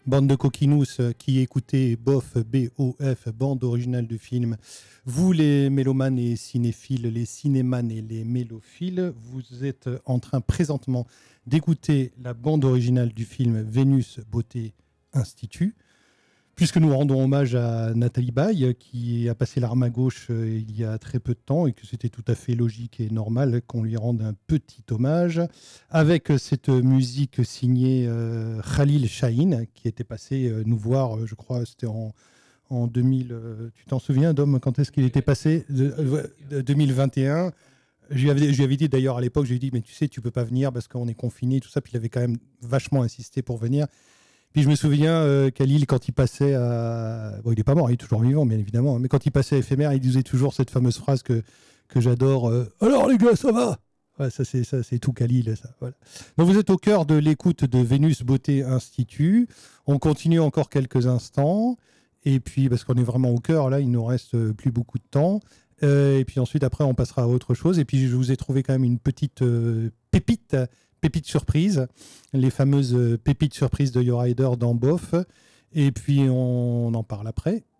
Bande de coquinous qui écoutez BOF, B-O-F, bande originale du film. Vous, les mélomanes et cinéphiles, les cinémanes et les mélophiles, vous êtes en train présentement d'écouter la bande originale du film Vénus Beauté Institut. Puisque nous rendons hommage à Nathalie Baye, qui a passé l'arme à gauche il y a très peu de temps et que c'était tout à fait logique et normal qu'on lui rende un petit hommage, avec cette musique signée Khalil Shahin, qui était passé nous voir, je crois, c'était en 2000. Tu t'en souviens, Dom, quand est-ce qu'il était passé 2021. Je lui avais dit d'ailleurs à l'époque, je lui ai dit, mais tu sais, tu peux pas venir parce qu'on est confiné, tout ça. Puis il avait quand même vachement insisté pour venir. Puis je me souviens, Khalil, quand il passait à... Bon, il n'est pas mort, il est toujours vivant, bien évidemment. Mais quand il passait à Éphémère, il disait toujours cette fameuse phrase que j'adore. Alors les gars, ça va. Ouais, ça, c'est tout Khalil. Ça, voilà. Donc vous êtes au cœur de l'écoute de Vénus Beauté Institut. On continue encore quelques instants. Et puis, parce qu'on est vraiment au cœur, là, il nous reste plus beaucoup de temps. Et puis ensuite, après, on passera à autre chose. Et puis, je vous ai trouvé quand même une petite pépite surprise, les fameuses pépites surprises de Your Rider dans BOF. Et puis, on en parle après.